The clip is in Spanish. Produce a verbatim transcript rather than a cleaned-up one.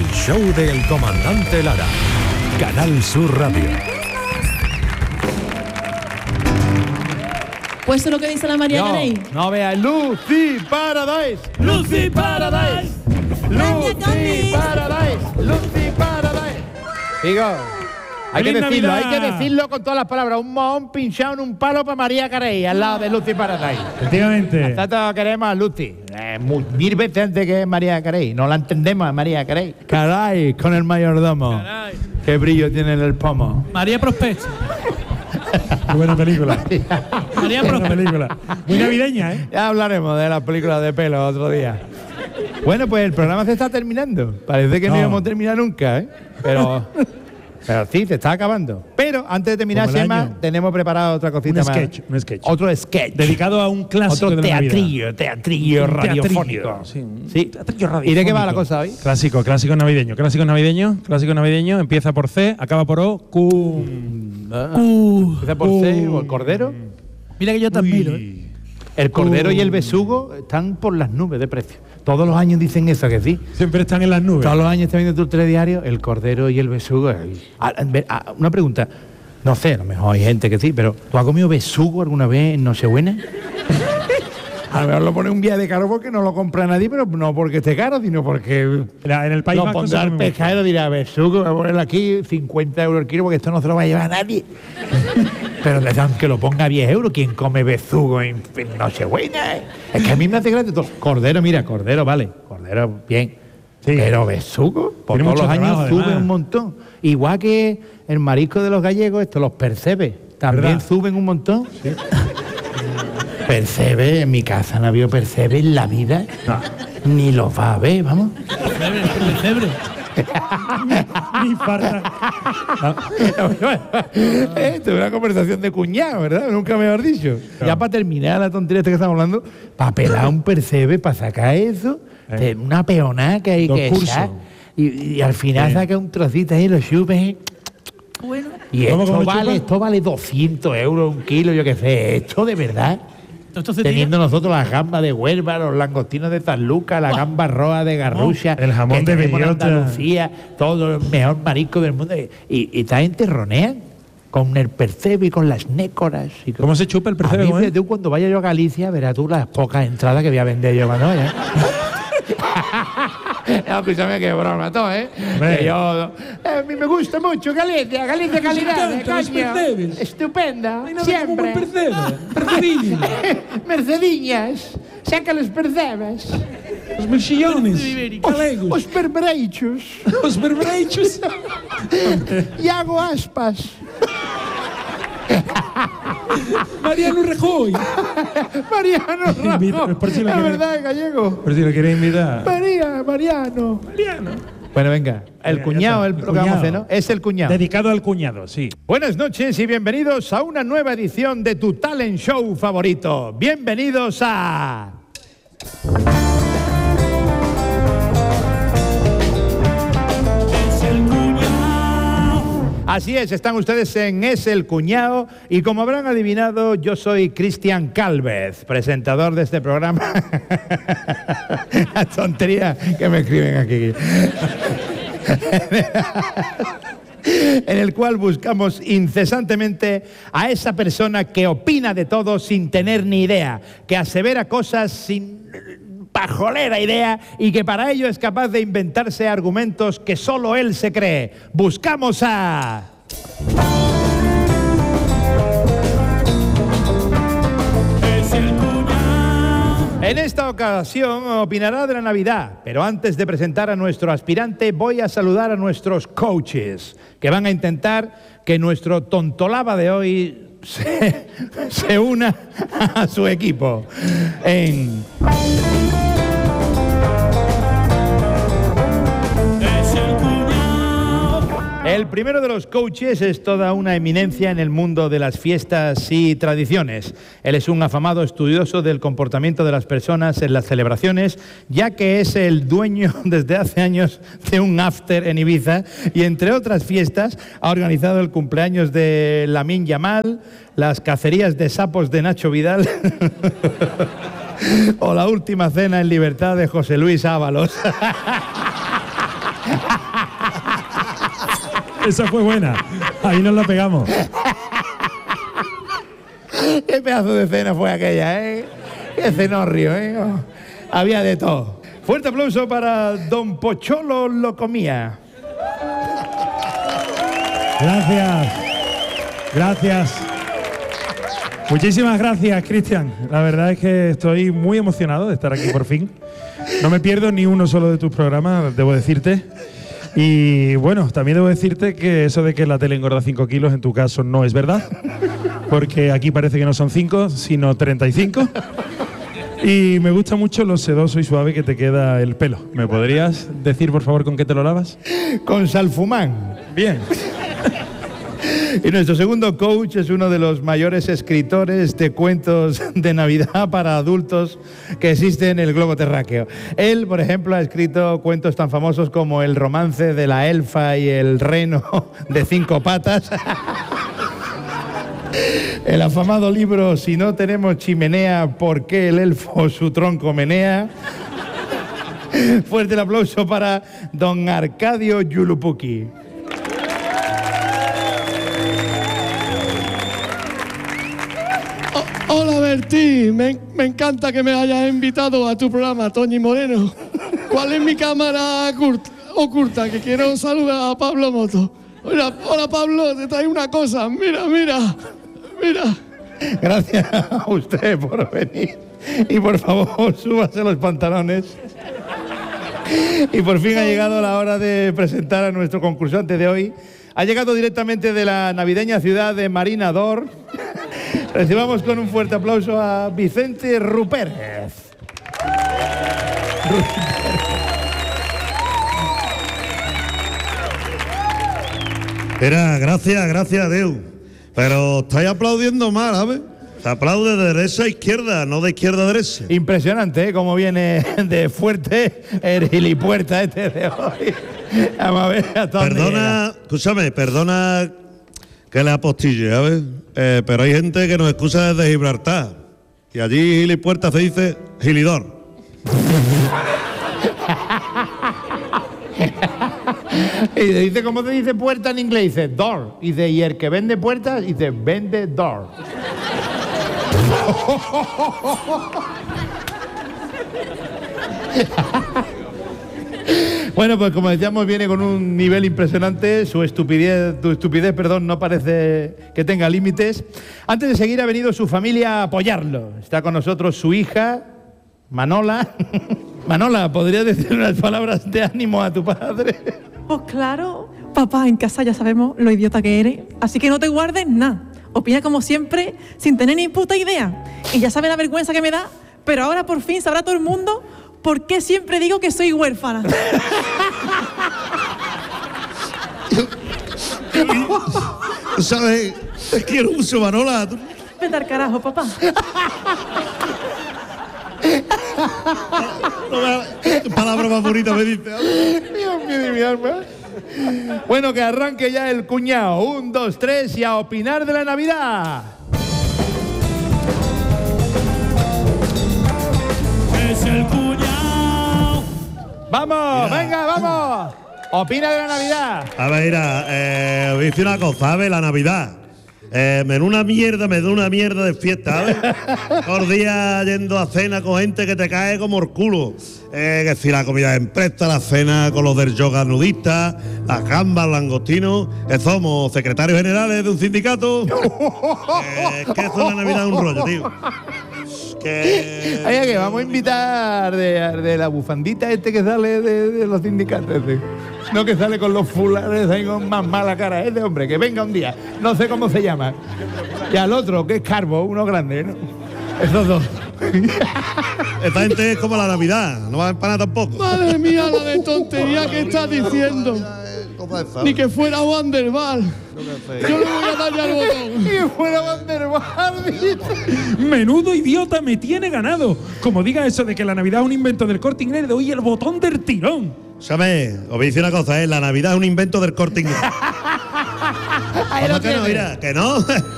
show del comandante Lara. Canal Sur Radio. Pues eso es lo que dice la María Carey. No, no veas. Lucy Paradise. Lucy Paradise. Lucy Paradise. Lucy Paradise. Digo, hay que decirlo, hay que decirlo con todas las palabras. Un mohón pinchado en un palo para María Carey, al lado de Lucy Paradise. Efectivamente. Nosotros queremos a Lucy. Eh, mil veces antes que María Carey. No la entendemos a María Carey. Caray, con el mayordomo. Caray. Qué brillo tiene en el pomo. María Prospect. Qué buena película. María Buena Prospect. película. Muy navideña, ¿eh? Ya hablaremos de las películas de pelo otro día. Bueno, pues el programa se está terminando. Parece que no, No. íbamos a terminar nunca, ¿eh? Pero, pero sí, se está acabando. Pero antes de terminar, Como el Sema, año. tenemos preparado otra cosita Un más. sketch, un sketch. Otro sketch. Dedicado a un clásico Otro de la Navidad. teatrillo, teatrillo Un radiofónico. teatrillo, sí, un Sí. teatrillo ¿Y de qué va la radiofónico. cosa hoy? Clásico, clásico navideño. Clásico navideño, clásico navideño. Empieza por C, acaba por O, Q. Ah, Uh, ¿Empieza por C o el cordero? mira que yo te admiro, ¿eh? Uy. El cordero y el besugo están por las nubes de precio. Todos los años dicen eso, que sí. Siempre están en las nubes. Todos los años está viendo tu telediario, el cordero y el besugo. Ay. Ah, ver, ah, una pregunta. No sé, a lo mejor hay gente que sí, pero ¿tú has comido besugo alguna vez en Nochebuena? A lo mejor lo pone un día de caro porque no lo compra nadie, pero no porque esté caro, sino porque Mira, en el País lo Vasco pondrá se el come mucho. pescadero, dirá, besugo, voy a ponerlo aquí, cincuenta euros el kilo, porque esto no se lo va a llevar a nadie. Pero le dan que lo ponga a diez euros. ¿Quién come besugo en, en Nochebuena? Es que a mí me hace gracia todo. Cordero, mira, cordero, vale. Cordero, bien. Sí. Pero besugo, por Tiene todos los mucho años trabajo, sube además. un montón. Igual que el marisco de los gallegos, esto, los percebes, también ¿Verdad? suben un montón. Percebe, en mi casa no ha habido percebe en la vida. Ni los va a ver, vamos. Pesebre, pesebre. Ni farta. Esto es una conversación de cuñado, ¿verdad? Nunca mejor dicho. Ya para terminar la tontería esta que estamos hablando, para pelar un percebe, para sacar eso, Eh. te- una peonada que hay Dos que cursos. echar. Y, y al final Sí. saca un trocito ahí, lo chupes. Bueno, Y ¿Cómo, esto cómo lo vale, chupas? esto vale doscientos euros un kilo, yo qué sé. Esto de verdad. Esto se tira. Teniendo nosotros las gambas de Huelva, los langostinos de San Lucas, la gamba roja de Garrucha, el jamón que de tenemos en bellota. Andalucía, todo el mejor marisco del mundo. Y, y esta gente ronean con el percebe y con las nécoras. Y con- ¿Cómo se chupa el percebe, A mí, cómo es? tú cuando vaya yo a Galicia, verás tú las pocas entradas que voy a vender yo cuando vaya. No, escúchame, que broma todo, ¿eh? Hombre. Que yo, eh, a mí me gusta mucho Galicia, Galicia calidad, encantan los coño. percebes. Estupenda, Hay nada como siempre. un percebe. Percebinho. Mercediñas, saca los percebes. Os mexillones. Galegos. Os perbrechos. Os berberechos. E hago aspas. Mariano Rajoy. Mariano Invita- Rajoy. por si lo La quiere- verdad, gallego. Por si lo queréis invitar. María, Mariano. Mariano. Bueno, venga. El Venga, cuñado, ya el está. lo que vamos a hacer, Cuñado. ¿no? Es el cuñado. Dedicado al cuñado, sí. Buenas noches y bienvenidos a una nueva edición de tu talent show favorito. Bienvenidos a... Así es, están ustedes en Es el Cuñado y como habrán adivinado, yo soy Cristian Calvez, presentador de este programa. La tontería que me escriben aquí. En el cual buscamos incesantemente a esa persona que opina de todo sin tener ni idea, que asevera cosas sin pajolera idea y que para ello es capaz de inventarse argumentos que solo él se cree. Buscamos a... En esta ocasión opinará de la Navidad, pero antes de presentar a nuestro aspirante voy a saludar a nuestros coaches, que van a intentar que nuestro tontolaba de hoy se, se una a su equipo. En... El primero de los coaches es toda una eminencia en el mundo de las fiestas y tradiciones. Él es un afamado estudioso del comportamiento de las personas en las celebraciones, ya que es el dueño desde hace años de un after en Ibiza y, entre otras fiestas, ha organizado el cumpleaños de Lamine Yamal, las cacerías de sapos de Nacho Vidal o la última cena en libertad de José Luis Ábalos. Esa fue buena. Ahí nos la pegamos. Qué pedazo de cena fue aquella, ¿eh? Qué cenorrio, ¿eh? Oh, había de todo. Fuerte aplauso para don Pocholo Locomía. Gracias. Gracias. Muchísimas gracias, Cristian. La verdad es que estoy muy emocionado de estar aquí por fin. No me pierdo ni uno solo de tus programas, debo decirte. Y bueno, también debo decirte que eso de que la tele engorda cinco kilos en tu caso no es verdad, porque aquí parece que no son cinco, sino treinta y cinco. Y me gusta mucho lo sedoso y suave que te queda el pelo. ¿Me podrías decir, por favor, con qué te lo lavas? Con Salfumán. Bien. Y nuestro segundo coach es uno de los mayores escritores de cuentos de Navidad para adultos que existe en el globo terráqueo. Él, por ejemplo, ha escrito cuentos tan famosos como El romance de la elfa y el reno de cinco patas. El afamado libro Si no tenemos chimenea, ¿por qué el elfo su tronco menea? Fuerte el aplauso para don Arcadio Yulupuki. Hola Bertí, me, me encanta que me hayas invitado a tu programa, Toñi Moreno. ¿Cuál es mi cámara oculta? oculta que quiero saludar a Pablo Moto. Hola, hola Pablo, te traigo una cosa, mira, mira, mira. Gracias a usted por venir. Y por favor, súbase los pantalones. Y por fin ha llegado la hora de presentar a nuestro concursante de hoy. Ha llegado directamente de la navideña ciudad de Marinador. Recibamos con un fuerte aplauso a Vicente Rupérez. Mira, gracias, gracias a Dios. Pero estáis aplaudiendo mal, ¿sabes? Se aplaude de derecha a izquierda, no de izquierda a derecha. Impresionante, ¿eh? Cómo viene de fuerte el gilipuerta este de hoy. Vamos a ver hasta dónde Perdona, llega. escúchame, perdona que le apostille, ¿sabes? Eh, pero hay gente que nos excusa desde Gibraltar. Y allí gilipuerta se dice gilidor. Y dice, ¿cómo se dice puerta en inglés? Dice door. Y dice, y el que vende puertas, dice vende door. Bueno, pues como decíamos, viene con un nivel impresionante. Su estupidez, tu estupidez, perdón, no parece que tenga límites. Antes de seguir, ha venido su familia a apoyarlo. Está con nosotros su hija, Manola. Manola, ¿podrías decir unas palabras de ánimo a tu padre? Pues claro, papá, en casa ya sabemos lo idiota que eres, así que no te guardes nada. Opina como siempre, sin tener ni puta idea. Y ya sabes la vergüenza que me da, pero ahora por fin sabrá todo el mundo por qué siempre digo que soy huérfana. ¿Sabes? Te quiero mucho, Manola. Vete al carajo, papá. Palabra más bonita me dice. Dios mío de mi alma. Bueno, que arranque ya el cuñado. Un, dos, tres y a opinar de la Navidad. Es el cuñado. ¡Vamos! Mira. ¡Venga, vamos! Opina de la Navidad. A ver, mira, eh, os voy a decir una cosa, ¿sabes? La Navidad. Eh, me da una mierda, me da una mierda de fiesta, ¿sabes? Todos los días yendo a cena con gente que te cae como el culo. Eh, que si la comida en presta, la cena con los del yoga nudistas, las gambas, los langostinos. Eh, somos secretarios generales de un sindicato. Eh, es que eso en la Navidad es un rollo, tío. Que... Oye, que vamos a invitar de, de la bufandita este que sale de, de los sindicatos. Este. No que sale con los fulares ahí con más mala cara. Este hombre, que venga un día. No sé cómo se llama. Y al otro, que es Carbo, uno grande, ¿no? Esos dos. Esta gente es como la Navidad, no va a empanar tampoco. Madre mía, la de tontería que estás diciendo. Ni que fuera Wanderval. Yo le voy a dar ya el botón. Y fuera Vanderbilt, dice. Menudo idiota me tiene ganado. Como diga eso de que la Navidad es un invento del Corte Inglés, le doy el botón del tirón. ¿Sabes? Os voy a decir una cosa, ¿eh? La Navidad es un invento del Corte Inglés. Ahí lo ¿Cómo que no? tiene. Mira, que no.